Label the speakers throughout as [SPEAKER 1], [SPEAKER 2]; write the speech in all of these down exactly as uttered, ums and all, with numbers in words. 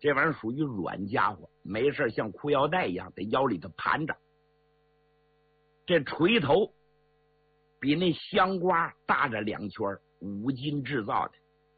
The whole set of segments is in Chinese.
[SPEAKER 1] 这玩意儿属于软家伙，没事像裤腰带一样在腰里头盘着。这锤头比那香瓜大着两圈，五金制造的。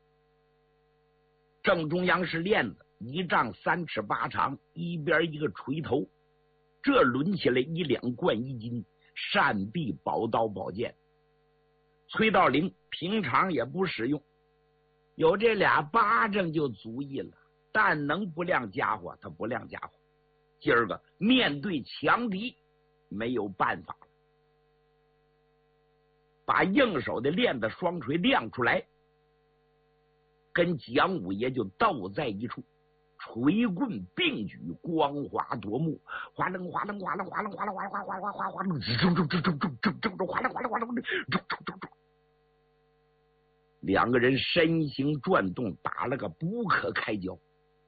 [SPEAKER 1] 正中央是链子，一丈三尺八长，一边一个锤头，这抡起来一两贯一斤，扇臂宝刀宝剑。崔道陵平常也不使用，有这俩巴掌就足矣了，但能不亮家伙他不亮家伙。今儿个面对强敌没有办法了，把硬手的链子双锤亮出来，跟蒋五爷就斗在一处，锤棍并举，光华夺目，哗楞哗楞哗楞哗楞哗楞哗楞哗哗哗哗哗楞，哗楞哗楞哗楞哗楞，两个人身形转动，打了个不可开交。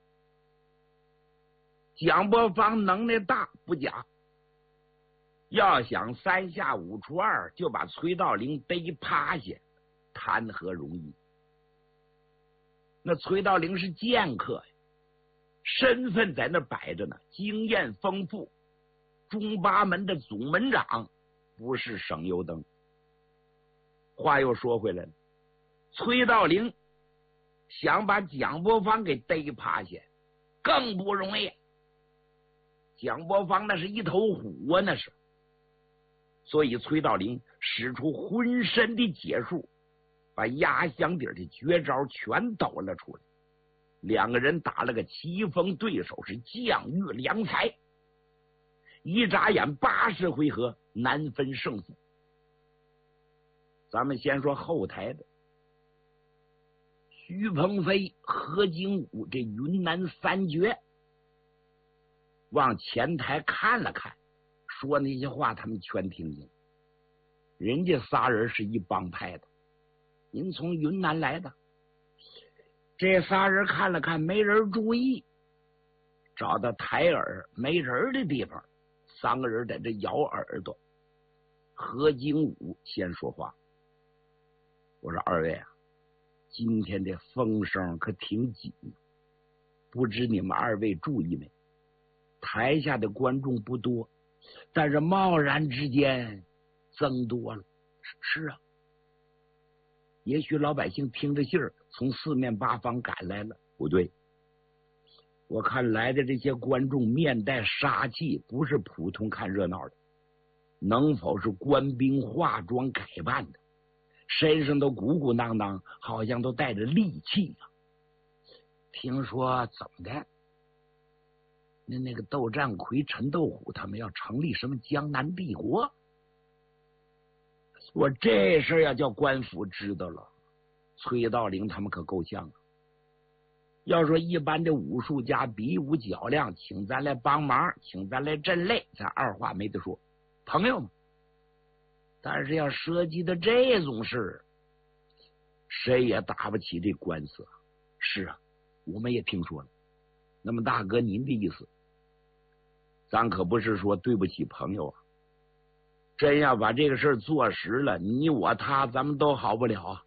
[SPEAKER 1] 蒋伯方能耐大不假，要想三下五除二就把崔道陵逮趴下，谈何容易？那崔道陵是剑客呀，身份在那摆着呢，经验丰富，中八门的总门长，不是省油灯。话又说回来了，崔道陵想把蒋伯方给逮趴下更不容易，蒋伯方那是一头虎啊，那是。所以崔道陵使出浑身的解数，把压箱底的绝招全抖了出来。两个人打了个棋逢对手，是将遇良才。一眨眼八十回合，难分胜负。咱们先说后台的，徐鹏飞、何景武这云南三绝往前台看了看，说那些话他们全听见。人家仨人是一帮派的，您从云南来的。这仨人看了看，没人注意，找到抬耳没人的地方，三个人在这咬耳朵。何景武先说话，我说二位啊，今天这风声可挺紧，不知你们二位注意没？台下的观众不多，但是贸然之间增多了。是啊，也许老百姓听着信儿从四面八方赶来了。不对，我看来的这些观众面带杀气，不是普通看热闹的，能否是官兵化妆改扮的，身上都鼓鼓囊囊，好像都带着戾气啊。听说怎么的，那那个窦占魁、陈斗虎他们要成立什么江南帝国，我这事要叫官府知道了，崔道陵他们可够呛啊。要说一般的武术家比武较量，请咱来帮忙，请咱来镇擂，咱二话没得说，朋友嘛。但是要涉及到这种事，谁也打不起这官司。是啊，我们也听说了。那么大哥您的意思，咱可不是说对不起朋友啊，真要把这个事做实了，你我他咱们都好不了啊。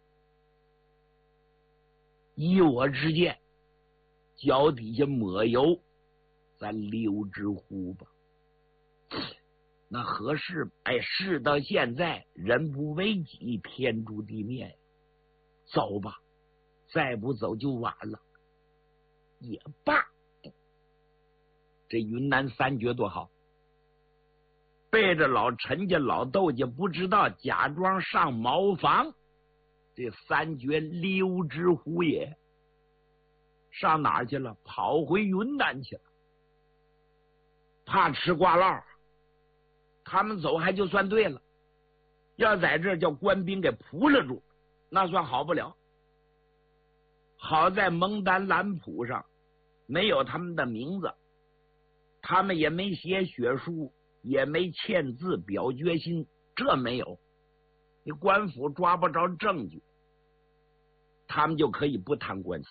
[SPEAKER 1] 依我之见，脚底下抹油，咱溜之乎吧。那合适？哎，事到现在，人不为己，天诛地灭。走吧，再不走就晚了。也罢，这云南三绝多好，背着老陈家、老窦家，不知道假装上茅房，这三绝溜之乎也。上哪儿去了？跑回云南去了。怕吃瓜烙，他们走还就算对了，要在这叫官兵给扑了住，那算好不了。好在蒙丹蓝谱上没有他们的名字，他们也没写血书，也没签字表决心，这没有，你官府抓不着证据，他们就可以不谈官司。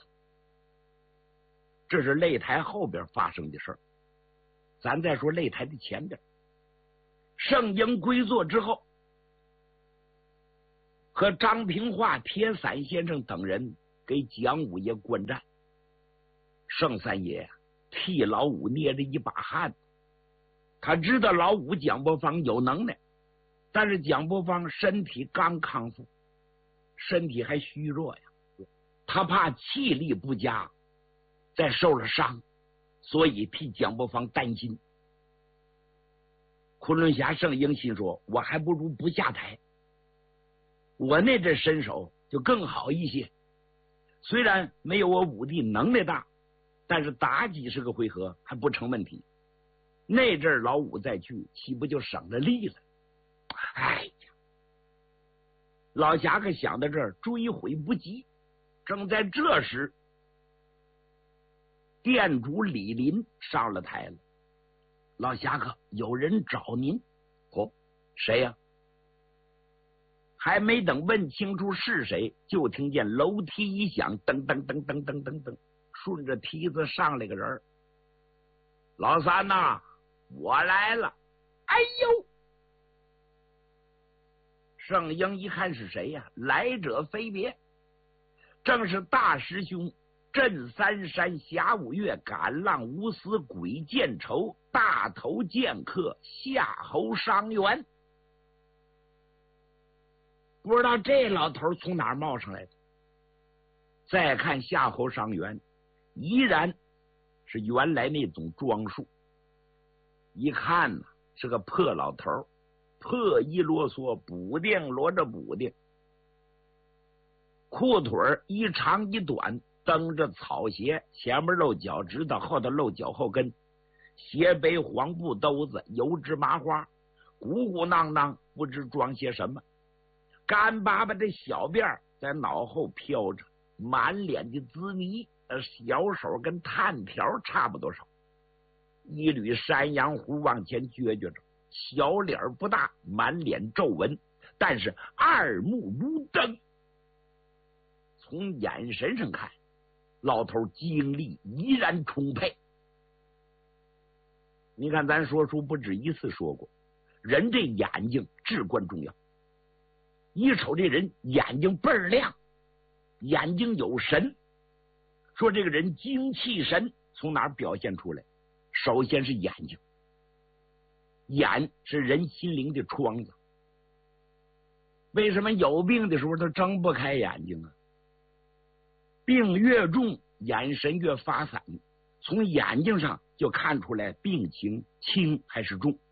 [SPEAKER 1] 这是擂台后边发生的事儿，咱再说擂台的前边。盛英归座之后，和张平化、铁伞先生等人给蒋五爷观战。 盛三爷替老五捏着一把汗，他知道老五蒋伯芳有能耐，但是蒋伯芳身体刚康复，身体还虚弱呀，他怕气力不佳再受了伤，所以替蒋伯芳担心。昆仑侠盛英心说，我还不如不下台，我那阵身手就更好一些，虽然没有我五弟能耐大，但是打几十个回合还不成问题。那阵老五再去，岂不就省了力了？哎呀，老侠客想到这儿，追悔不及。正在这时，店主李林上了台了。老侠客，有人找您。哦，谁呀？还没等问清楚是谁，就听见楼梯一响，噔噔噔噔噔噔噔，顺着梯子上来个人。老三呐、啊，我来了。哎呦！盛英一看是谁呀、啊？来者非别，正是大师兄镇三山侠五岳赶浪无私鬼见愁大头剑客夏侯伤员。不知道这老头从哪儿冒上来的。再看夏侯伤员，依然是原来那种装束，一看呢是个破老头，破衣啰嗦，补丁罗着补丁，裤腿一长一短，蹬着草鞋，前面露脚趾头，后头露脚后跟，斜背黄布兜子，油脂麻花，鼓鼓囊囊，不知装些什么，干巴巴的小辫在脑后飘着，满脸的滋泥，小手跟炭条差不多少，一缕山羊胡往前撅撅着，小脸不大，满脸皱纹，但是二目如灯。从眼神上看，老头精力依然充沛。你看咱说书不止一次说过，人这眼睛至关重要。一瞅这人眼睛倍儿亮，眼睛有神，说这个人精气神从哪儿表现出来？首先是眼睛，眼是人心灵的窗子。为什么有病的时候他睁不开眼睛啊？病越重，眼神越发散，从眼睛上就看出来病情轻还是重。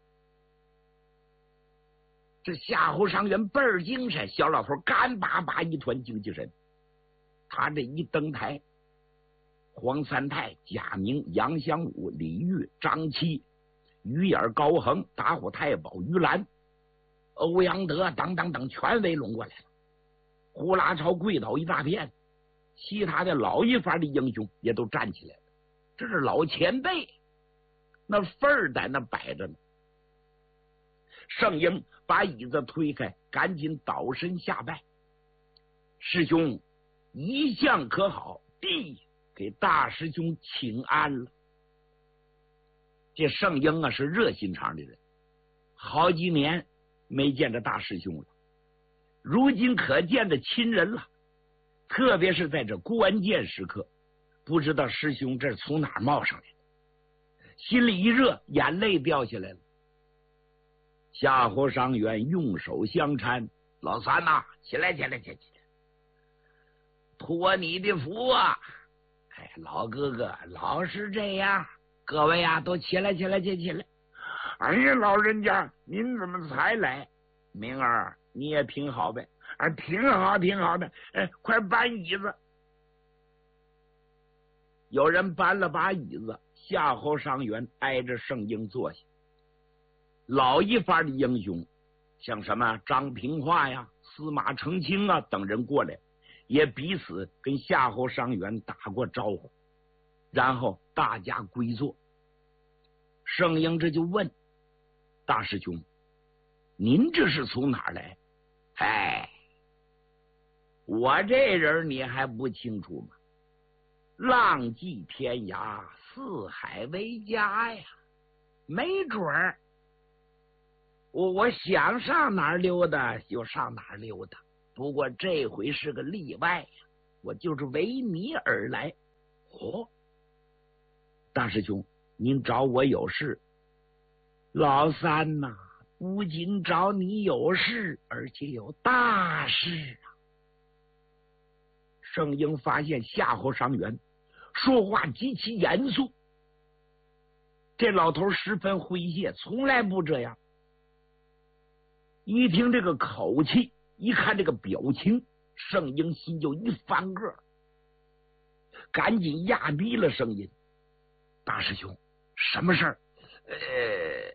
[SPEAKER 1] 这夏侯伤员倍儿精神，小老头干巴巴一团精气神。他这一登台，黄三泰、贾明、杨香武、李煜、张七、鱼眼高恒、打虎太保于兰、欧阳德等等等全围拢过来了，呼啦超跪倒一大片，其他的老一番的英雄也都站起来了。这是老前辈，那份儿在那摆着呢。圣婴把椅子推开，赶紧倒身下拜：“师兄一向可好，弟给大师兄请安了。”这圣婴啊是热心肠的人，好几年没见着大师兄了，如今可见着亲人了。特别是在这关键时刻，不知道师兄这从哪儿冒上来的，心里一热，眼泪掉下来了。夏侯伤员用手相搀：“老三呐、啊，起来起来起来起来，托你的福啊！哎，老哥哥老是这样，各位啊都起来起来起起来。哎呀，老人家您怎么才来？明儿你也挺好呗。啊，挺好挺好的，哎，快搬椅子。”有人搬了把椅子，夏侯伤员挨着圣婴坐下。老一番的英雄，像什么张平化呀、司马承清啊等人过来，也彼此跟夏侯伤员打过招呼，然后大家归坐。圣婴这就问：“大师兄，您这是从哪儿来？”“哎，我这人你还不清楚吗？浪迹天涯，四海为家呀，没准儿我我想上哪儿溜达就上哪儿溜达，不过这回是个例外呀，我就是为你而来。”“哦， 大师兄，您找我有事？老三呐、啊，不仅找你有事，而且有大事啊！圣婴发现夏侯尚元说话极其严肃，这老头十分诙谐，从来不这样。一听这个口气，一看这个表情，圣婴心就一翻个，赶紧压低了声音：“大师兄，什么事儿？呃，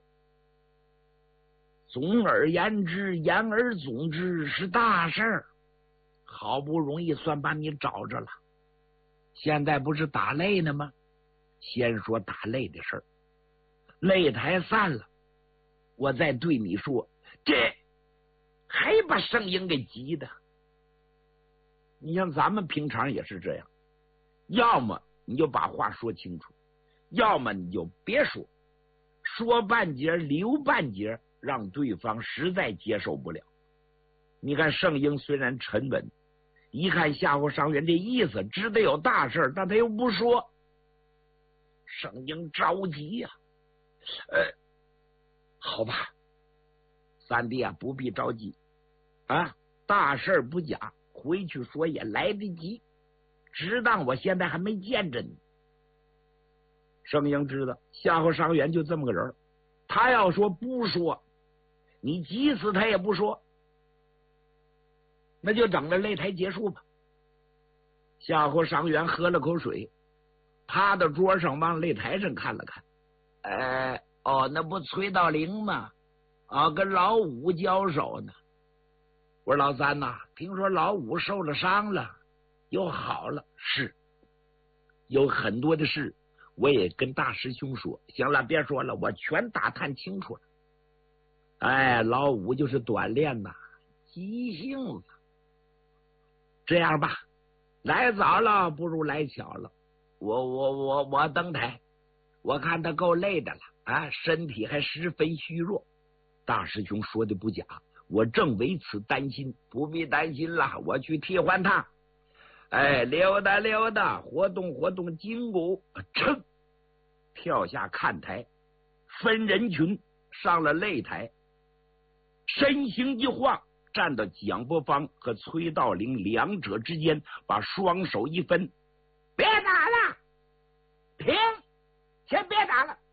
[SPEAKER 1] 总而言之，言而总之是大事儿。好不容易算把你找着了，现在不是打擂呢吗？先说打擂的事儿，擂台散了，我再对你说。”这还把圣婴给急的。你像咱们平常也是这样，要么你就把话说清楚，要么你就别说，说半截留半截，让对方实在接受不了。你看圣婴虽然沉稳，一看夏侯尚元这意思，知道有大事，但他又不说。圣婴着急呀、啊，呃，好吧，三弟啊，不必着急啊，大事不假，回去说也来得及，只当我现在还没见着你。圣婴知道夏侯尚元就这么个人，他要说不说，你急死他也不说，那就等着擂台结束吧。夏侯尚元喝了口水，趴到桌上往擂台上看了看，哎，哦，那不崔道灵吗？啊，跟老五交手呢。我说老三呐、啊，听说老五受了伤了，又好了。是，有很多的事，我也跟大师兄说。行了，别说了，我全打探清楚了。哎，老五就是短练呐，急性子。这样吧，来早了不如来巧了。我我我我登台，我看他够累的了啊，身体还十分虚弱。大师兄说的不假，我正为此担心，不必担心了，我去替换他。哎，溜达溜达，活动活动筋骨，噌，跳下看台，分人群上了擂台，身形一晃，站到蒋伯方和崔道灵两者之间，把双手一分，别打了，停，先别打了。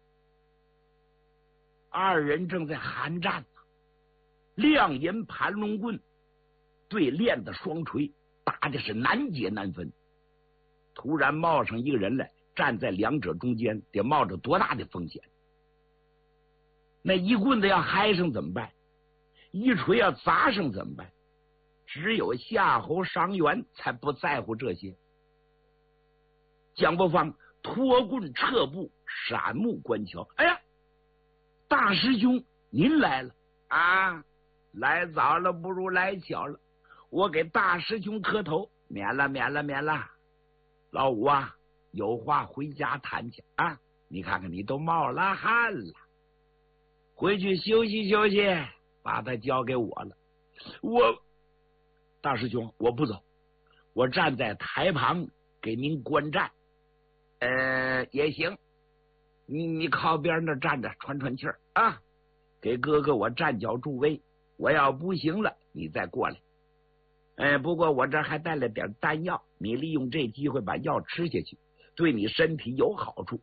[SPEAKER 1] 二人正在寒战呢，亮银盘龙棍对练的双锤打的是难解难分。突然冒上一个人来，站在两者中间，得冒着多大的风险？那一棍子要嗨上怎么办？一锤要砸上怎么办？只有夏侯尚元才不在乎这些。蒋伯方脱棍撤步，闪目观瞧。哎呀，大师兄您来了啊！来早了不如来巧了，我给大师兄磕头，免了免了免了。老五啊，有话回家谈去啊！你看看你都冒了汗了，回去休息休息，把他交给我了。我大师兄我不走，我站在台旁给您观战。呃，也行，你你靠边那站着喘喘气儿啊，给哥哥我站脚助威。我要不行了，你再过来。哎，不过我这还带了点丹药，你利用这机会把药吃下去，对你身体有好处。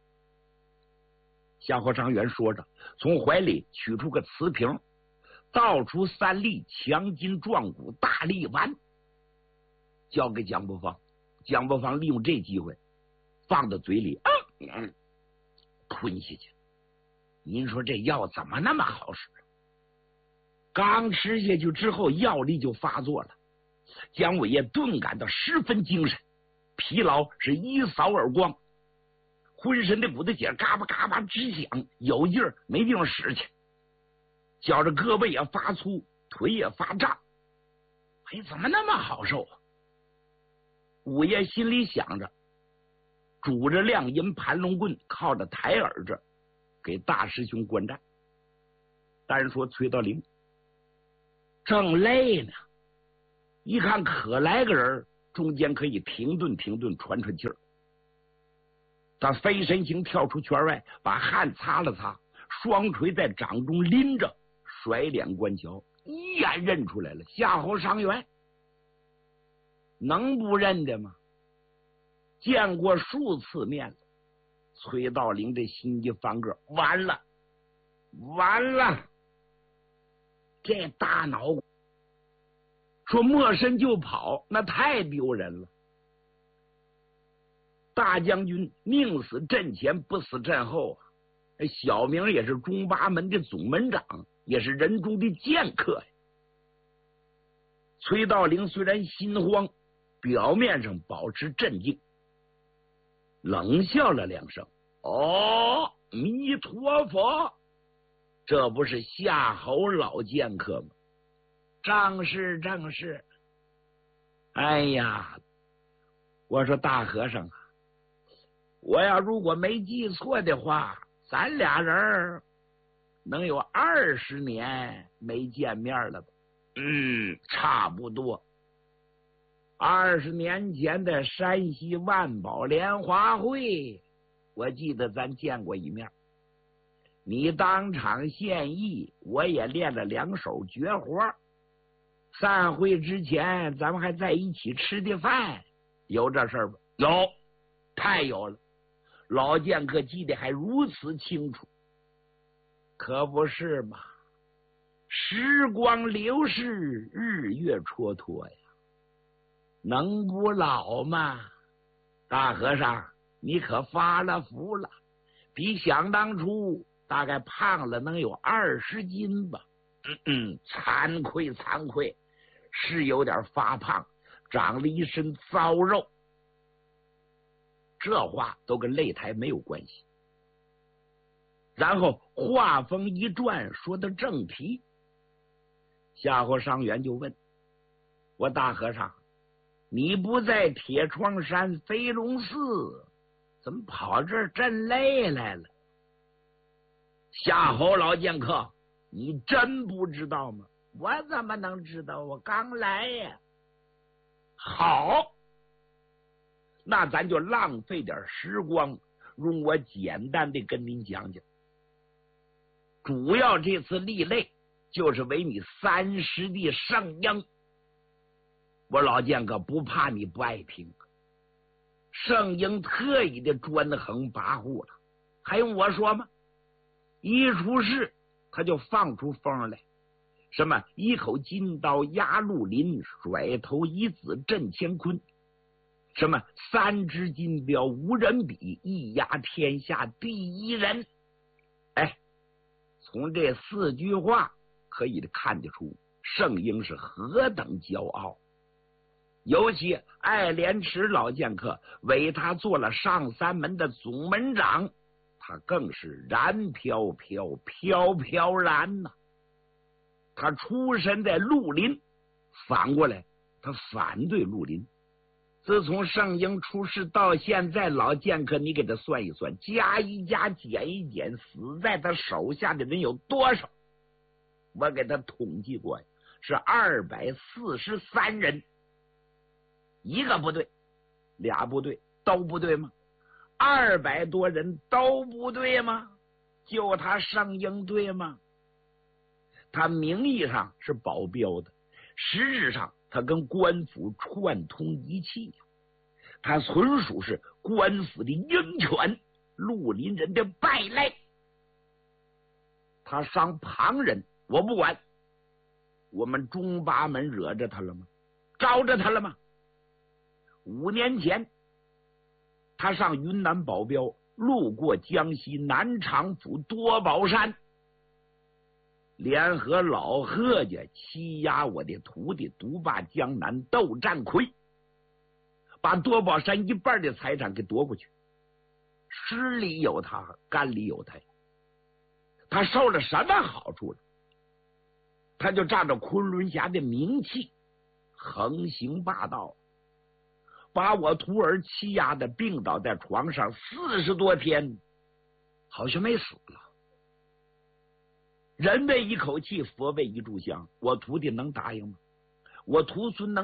[SPEAKER 1] 夏侯尚元说着，从怀里取出个瓷瓶，倒出三粒强筋壮骨大力丸，交给蒋伯方。蒋伯方利用这机会放到嘴里，嗯，吞下去。您说这药怎么那么好使？刚吃下去之后，药力就发作了。蒋伟业顿感到十分精神，疲劳是一扫而光，浑身的骨头节嘎巴嘎巴直响，有劲儿没地方使去，觉着胳膊也发粗，腿也发胀。哎，怎么那么好受啊？五爷心里想着，拄着亮银盘龙棍，靠着台耳这给大师兄观战。单说崔道灵正累呢，一看可来个人，中间可以停顿停顿，喘喘气儿。 他飞身形跳出圈外，把汗擦了擦，双锤在掌中拎着，甩脸观瞧，一眼认出来了，夏侯尚元，能不认的吗？见过数次面了，崔道陵这心一翻个，完了，完了，这大脑说没身就跑，那太丢人了。大将军宁死阵前，不死阵后啊！小明也是中八门的总门长，也是人中的剑客呀。崔道陵虽然心慌，表面上保持镇静，冷笑了两声：“哦，弥陀佛，这不是夏侯老剑客吗？正是正是。哎呀，我说大和尚啊，我要如果没记错的话，咱俩人能有二十年没见面了吧？嗯，差不多。二十年前的山西万宝莲花会，我记得咱见过一面。你当场献艺，我也练了两手绝活。散会之前，咱们还在一起吃的饭，有这事儿吗？有，太有了。老剑客记得还如此清楚，可不是嘛？时光流逝，日月蹉跎呀，能不老吗？大和尚，你可发了福了，比想当初大概胖了能有二十斤吧？嗯嗯，惭愧惭愧，是有点发胖，长了一身糟肉。这话都跟擂台没有关系。然后话锋一转，说到正题，夏侯尚元就问我：大和尚，你不在铁窗山飞龙寺，怎么跑这儿镇擂来了？夏侯老剑客，你真不知道吗？我怎么能知道？我刚来呀。好，那咱就浪费点时光，容我简单的跟您讲讲。主要这次立擂就是为你三师弟圣婴。我老剑客不怕你不爱听，圣婴特意的专横跋扈了，还用我说吗？一出事他就放出风来，什么一口金刀压绿林，甩头一子震乾坤，什么三只金镖无人比，一压天下第一人。哎，从这四句话可以看得出圣婴是何等骄傲。尤其爱莲池老剑客为他做了上三门的总门长，他更是然飘飘飘飘然呐、啊。他出身在绿林，反过来他反对绿林。自从圣婴出世到现在，老剑客你给他算一算，加一加减一减，死在他手下的人有多少？我给他统计过，是二百四十三人。一个不对，俩不对，都不对吗？二百多人都不对吗？就他圣婴对吗？他名义上是保镖的，实质上他跟官府串通一气，他纯属是官府的鹰犬，绿林人的败类。他伤旁人我不管，我们中八门惹着他了吗？招着他了吗？五年前他上云南保镖，路过江西南昌府多宝山，联合老贺家欺压我的徒弟，独霸江南斗战魁，把多宝山一半的财产给夺过去，湿里有他，干里有他。他受了什么好处了？他就仗着昆仑峡的名气横行霸道，把我徒儿欺压的病倒在床上四十多天，好像没死了。人为一口气，佛为一炷香，我徒弟能答应吗？我徒孙能